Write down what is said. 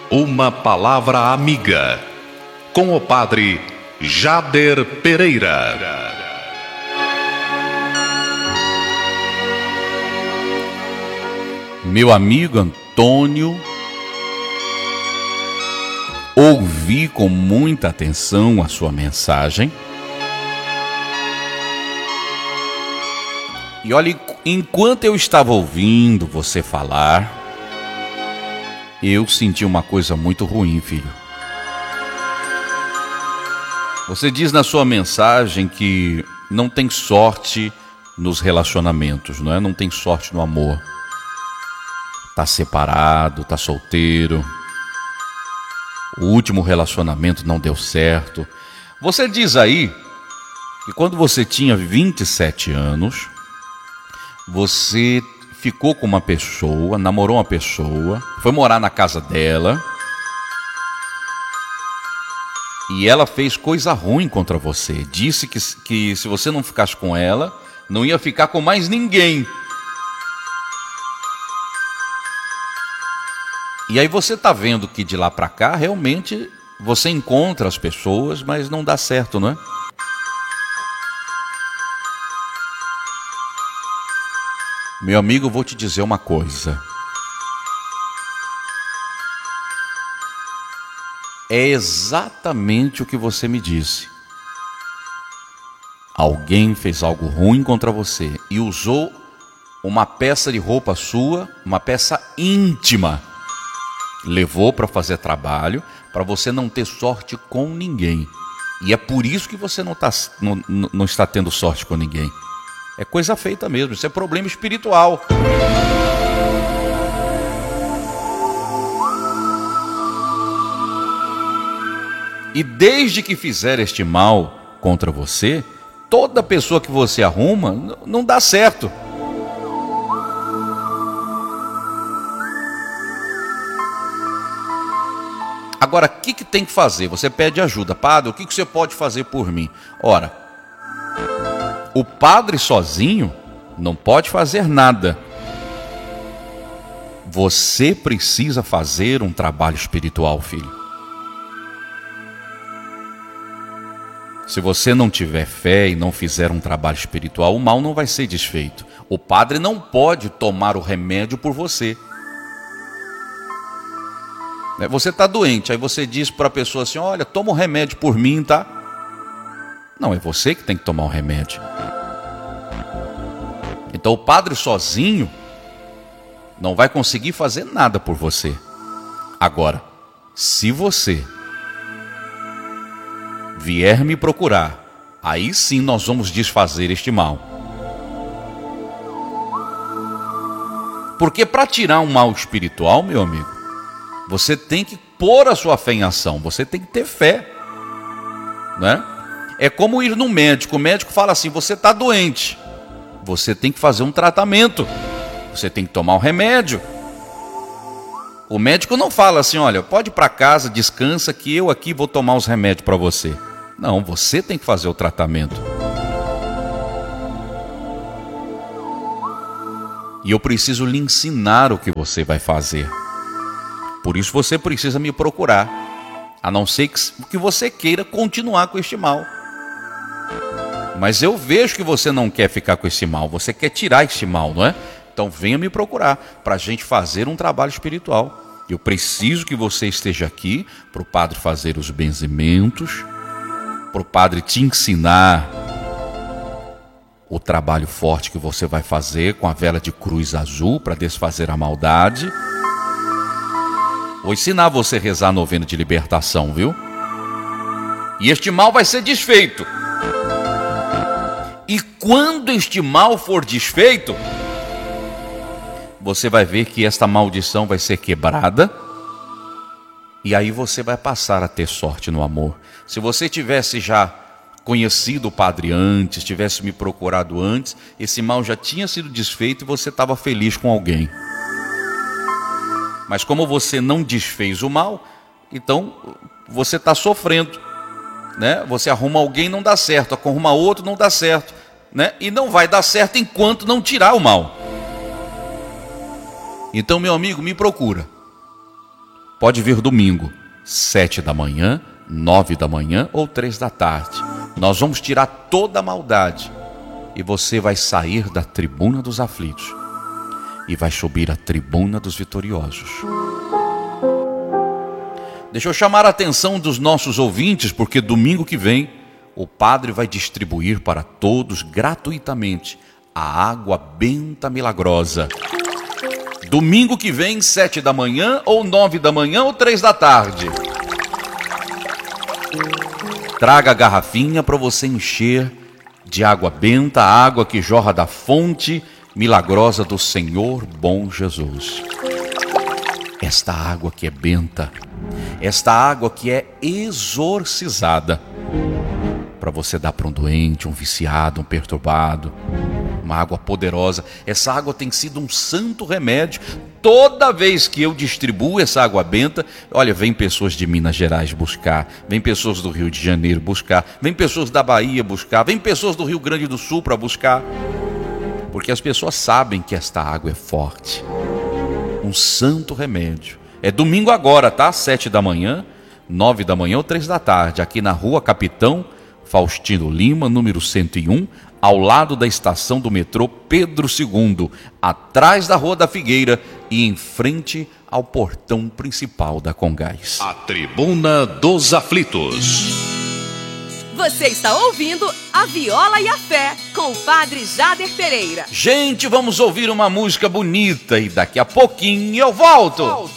Uma palavra amiga, com o padre Jader Pereira. Meu amigo Antônio, ouvi com muita atenção a sua mensagem. E olha, enquanto eu estava ouvindo você falar, eu senti uma coisa muito ruim, filho. Você diz na sua mensagem que não tem sorte nos relacionamentos, não é? Não tem sorte no amor. Tá separado, tá solteiro. O último relacionamento não deu certo. Você diz aí que quando você tinha 27 anos, você ficou com uma pessoa, namorou uma pessoa, foi morar na casa dela e ela fez coisa ruim contra você. Disse que se você não ficasse com ela, não ia ficar com mais ninguém. E aí você tá vendo que de lá pra cá, realmente, você encontra as pessoas, mas não dá certo, não é? Meu amigo, eu vou te dizer uma coisa. É exatamente o que você me disse. Alguém fez algo ruim contra você e usou uma peça de roupa sua, uma peça íntima. Levou para fazer trabalho, para você não ter sorte com ninguém. E é por isso que você não está tendo sorte com ninguém. É coisa feita mesmo, isso é problema espiritual. E desde que fizer este mal contra você, toda pessoa que você arruma não dá certo. Agora, o que tem que fazer? Você pede ajuda. Padre, o que você pode fazer por mim? Ora, o padre sozinho não pode fazer nada. Você precisa fazer um trabalho espiritual, filho. Se você não tiver fé e não fizer um trabalho espiritual, o mal não vai ser desfeito. O padre não pode tomar o remédio por você. Você está doente, aí você diz para a pessoa assim, olha, toma o remédio por mim, tá? Não, é você que tem que tomar o remédio. Então o padre sozinho não vai conseguir fazer nada por você. Agora, se você vier me procurar, aí sim nós vamos desfazer este mal. Porque para tirar um mal espiritual, meu amigo, você tem que pôr a sua fé em ação, você tem que ter fé, né? É como ir no médico, o médico fala assim, você está doente, você tem que fazer um tratamento, você tem que tomar um remédio. O médico não fala assim, olha, pode ir para casa, descansa que eu aqui vou tomar os remédios para você. Não, você tem que fazer o tratamento. E eu preciso lhe ensinar o que você vai fazer. Por isso você precisa me procurar, a não ser que você queira continuar com este mal. Mas eu vejo que você não quer ficar com esse mal, você quer tirar esse mal, não é? Então venha me procurar para a gente fazer um trabalho espiritual. Eu preciso que você esteja aqui para o padre fazer os benzimentos, para o padre te ensinar o trabalho forte que você vai fazer com a vela de cruz azul para desfazer a maldade. Vou ensinar você a rezar a novena de libertação, viu? E este mal vai ser desfeito. E quando este mal for desfeito, você vai ver que esta maldição vai ser quebrada. E aí você vai passar a ter sorte no amor. Se você tivesse já conhecido o padre antes, tivesse me procurado antes, esse mal já tinha sido desfeito e você estava feliz com alguém. Mas como você não desfez o mal, então você está sofrendo, né? Você arruma alguém, não dá certo, arruma outro, não dá certo, né? E não vai dar certo enquanto não tirar o mal. Então, meu amigo, me procura. Pode vir domingo, 7 da manhã, 9 da manhã ou 3 da tarde. Nós vamos tirar toda a maldade e você vai sair da tribuna dos aflitos e vai subir à tribuna dos vitoriosos. Deixa eu chamar a atenção dos nossos ouvintes, porque domingo que vem o padre vai distribuir para todos gratuitamente a água benta milagrosa. Domingo que vem, 7 da manhã, ou 9 da manhã, ou 3 da tarde. Traga a garrafinha para você encher de água benta, a água que jorra da fonte milagrosa do Senhor bom Jesus. Esta água que é benta, esta água que é exorcizada, para você dar para um doente, um viciado, um perturbado, uma água poderosa. Essa água tem sido um santo remédio. Toda vez que eu distribuo essa água benta, olha, vem pessoas de Minas Gerais buscar, vem pessoas do Rio de Janeiro buscar, vem pessoas da Bahia buscar, vem pessoas do Rio Grande do Sul para buscar, porque as pessoas sabem que esta água é forte, um santo remédio. É domingo agora, tá? 7 da manhã, 9 da manhã ou 3 da tarde, aqui na rua Capitão Faustino Lima, número 101, ao lado da estação do metrô Pedro II, atrás da Rua da Figueira e em frente ao portão principal da Congás. A Tribuna dos Aflitos. Você está ouvindo A Viola e a Fé, com o Padre Jader Pereira. Gente, vamos ouvir uma música bonita e daqui a pouquinho eu volto.